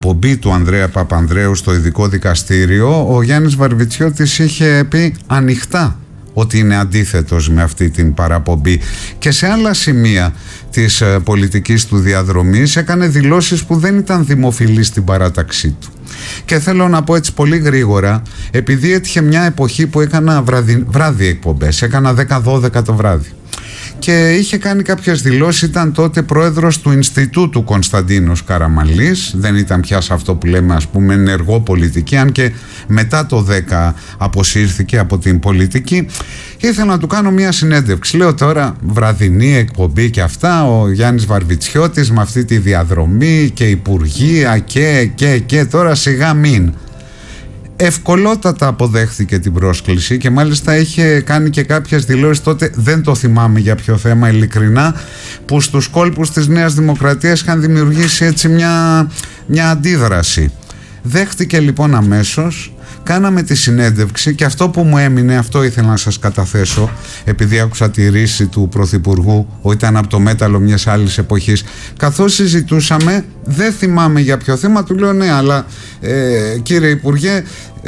παραπομπή του Ανδρέα Παπανδρέου στο ειδικό δικαστήριο, ο Γιάννης Βαρβιτσιώτης είχε πει ανοιχτά ότι είναι αντίθετος με αυτή την παραπομπή, και σε άλλα σημεία της πολιτικής του διαδρομής έκανε δηλώσεις που δεν ήταν δημοφιλείς στην παράταξή του. Και θέλω να πω έτσι πολύ γρήγορα, επειδή έτυχε μια εποχή που έκανα βράδυ εκπομπές, έκανα 10-12 το βράδυ, και είχε κάνει κάποιες δηλώσεις, ήταν τότε πρόεδρος του Ινστιτούτου Κωνσταντίνος Καραμανλής, δεν ήταν πια σε αυτό που λέμε ας πούμε ενεργό πολιτική, αν και μετά το 10 αποσύρθηκε από την πολιτική. Ήθελα να του κάνω μια συνέντευξη, λέω τώρα βραδινή εκπομπή και αυτά, ο Γιάννης Βαρβιτσιώτης με αυτή τη διαδρομή και υπουργεία και τώρα σιγά μην. Ευκολότατα αποδέχθηκε την πρόσκληση και μάλιστα είχε κάνει και κάποιες δηλώσεις τότε, δεν το θυμάμαι για ποιο θέμα ειλικρινά, που στους κόλπους της Νέας Δημοκρατίας είχαν δημιουργήσει έτσι μια αντίδραση. Δέχτηκε λοιπόν αμέσως, κάναμε τη συνέντευξη, και αυτό που μου έμεινε, αυτό ήθελα να σας καταθέσω, επειδή άκουσα τη ρίση του Πρωθυπουργού, ήταν από το μέταλλο μιας άλλης εποχής. Καθώς συζητούσαμε, δεν θυμάμαι για ποιο θέμα, του λέω ναι, αλλά κύριε Υπουργέ,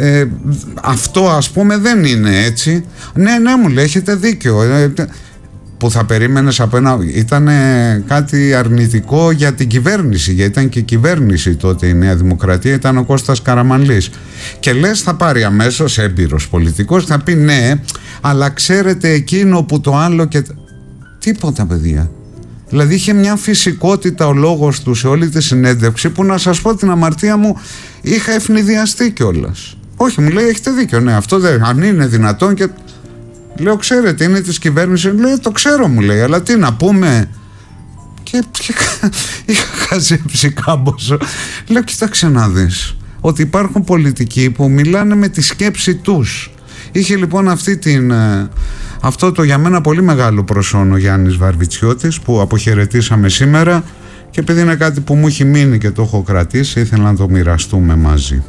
αυτό ας πούμε δεν είναι έτσι. Ναι, μου λέει, έχετε δίκιο. Που θα περίμενες από ένα, ήταν κάτι αρνητικό για την κυβέρνηση, γιατί ήταν και η κυβέρνηση τότε η Νέα Δημοκρατία, ήταν ο Κώστας Καραμανλής, και λες θα πάρει αμέσως, έμπειρος πολιτικός, θα πει ναι, αλλά ξέρετε εκείνο που το άλλο, και τίποτα παιδιά. Δηλαδή είχε μια φυσικότητα ο λόγος του σε όλη τη συνέντευξη, που να σας πω την αμαρτία μου, είχα ευνηδιαστεί κιόλας. Όχι, μου λέει έχετε δίκιο, ναι, αυτό δεν, αν είναι δυνατόν, και λέω ξέρετε είναι της κυβέρνησης, λέει το ξέρω μου λέει, αλλά τι να πούμε, και είχα χαζέψει κάμποσο. Λέω κοίταξε να δεις ότι υπάρχουν πολιτικοί που μιλάνε με τη σκέψη τους. Είχε λοιπόν αυτό το για μένα πολύ μεγάλο προσόν ο Γιάννης Βαρβιτσιώτης, που αποχαιρετήσαμε σήμερα, και επειδή είναι κάτι που μου έχει μείνει και το έχω κρατήσει, ήθελα να το μοιραστούμε μαζί.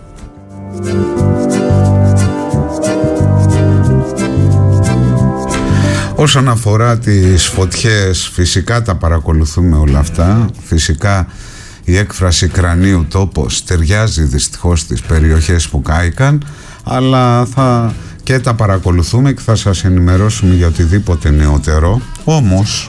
Όσον αφορά τις φωτιές, φυσικά τα παρακολουθούμε όλα αυτά. Φυσικά η έκφραση κρανίου τόπος ταιριάζει δυστυχώς στις περιοχές που κάηκαν, αλλά και τα παρακολουθούμε και θα σας ενημερώσουμε για οτιδήποτε νεωτερό. Όμως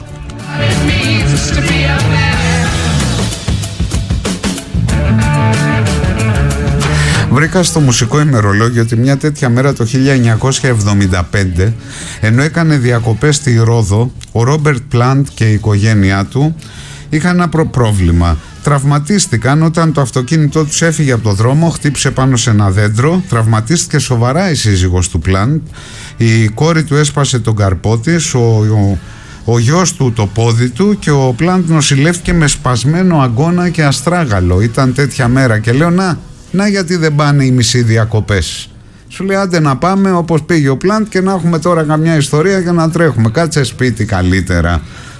βρήκα στο μουσικό ημερολόγιο ότι μια τέτοια μέρα το 1975, ενώ έκανε διακοπές στη Ρόδο, ο Ρόμπερτ Πλάντ και η οικογένειά του είχαν ένα πρόβλημα. Τραυματίστηκαν όταν το αυτοκίνητό τους έφυγε από το δρόμο, χτύπησε πάνω σε ένα δέντρο, τραυματίστηκε σοβαρά η σύζυγος του Πλάντ, η κόρη του έσπασε τον καρπό της, ο γιος του το πόδι του, και ο Πλάντ νοσηλεύτηκε με σπασμένο αγκώνα και αστράγαλο. Ήταν τέτοια μέρα και λέω να γιατί δεν πάνε οι μισοί διακοπές. Σου λέει άντε να πάμε όπως πήγε ο Πλάντ, και να έχουμε τώρα καμιά ιστορία για να τρέχουμε. Κάτσε σπίτι καλύτερα.